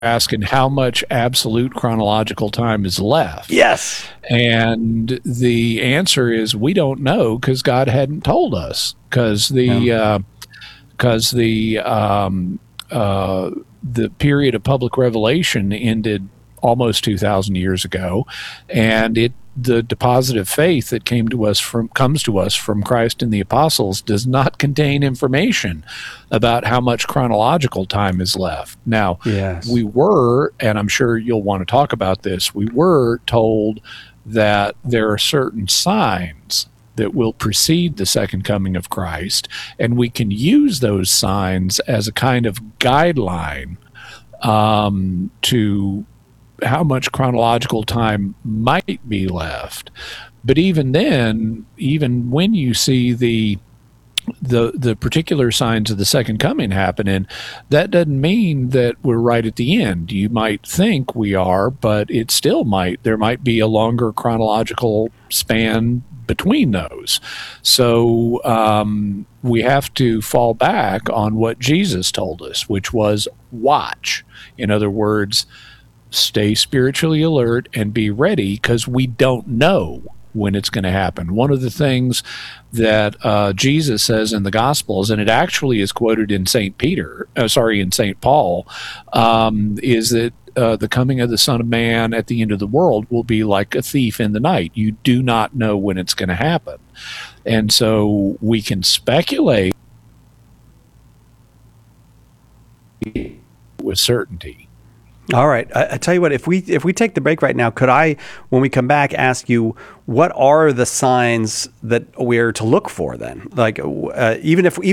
asking how much absolute chronological time is left. Yes. And the answer is we don't know because God hadn't told us, because the period of public revelation ended almost 2,000 years ago, and the deposit of faith that comes to us from Christ and the apostles does not contain information about how much chronological time is left. Now, we were, and I'm sure you'll want to talk about this, we were told that there are certain signs that will precede the second coming of Christ, and we can use those signs as a kind of guideline to how much chronological time might be left. But even then, even when you see the particular signs of the second coming happening, that doesn't mean that we're right at the end. You might think we are, but there might be a longer chronological span between those. So we have to fall back on what Jesus told us, which was watch. In other words, stay spiritually alert and be ready, because we don't know when it's going to happen. One of the things that Jesus says in the Gospels, and it actually is quoted in St. Paul, is that the coming of the Son of Man at the end of the world will be like a thief in the night. You do not know when it's going to happen. And so we can speculate with certainty. All right. I tell you what, if we take the break right now, could I, when we come back, ask you what are the signs that we're to look for then? Like, even if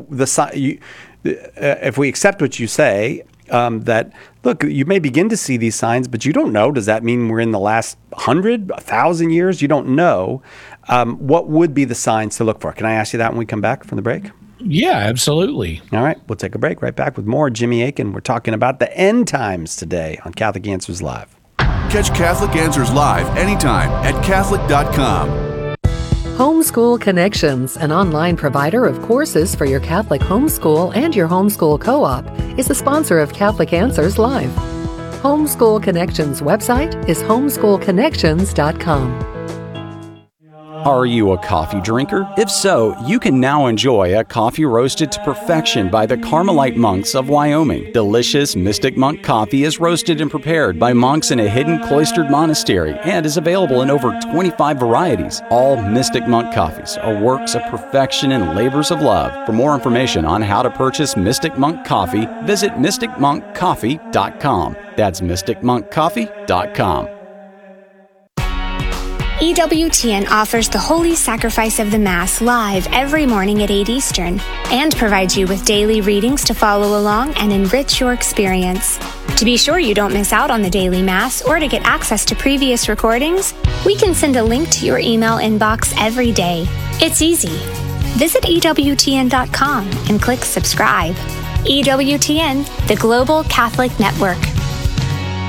we accept what you say, that look, you may begin to see these signs, but you don't know. Does that mean we're in the last 100, 1,000 years? You don't know. What would be the signs to look for? Can I ask you that when we come back from the break? Yeah, absolutely. All right, we'll take a break. Right back with more Jimmy Akin. We're talking about the end times today on Catholic Answers Live. Catch Catholic Answers Live anytime at Catholic.com. Homeschool Connections, an online provider of courses for your Catholic homeschool and your homeschool co-op, is the sponsor of Catholic Answers Live. Homeschool Connections website is homeschoolconnections.com. Are you a coffee drinker? If so, you can now enjoy a coffee roasted to perfection by the Carmelite monks of Wyoming. Delicious Mystic Monk coffee is roasted and prepared by monks in a hidden cloistered monastery and is available in over 25 varieties. All Mystic Monk coffees are works of perfection and labors of love. For more information on how to purchase Mystic Monk coffee, visit mysticmonkcoffee.com. That's mysticmonkcoffee.com. EWTN offers the Holy Sacrifice of the Mass live every morning at 8 Eastern and provides you with daily readings to follow along and enrich your experience. To be sure you don't miss out on the daily Mass or to get access to previous recordings, we can send a link to your email inbox every day. It's easy. Visit EWTN.com and click subscribe. EWTN, the Global Catholic Network.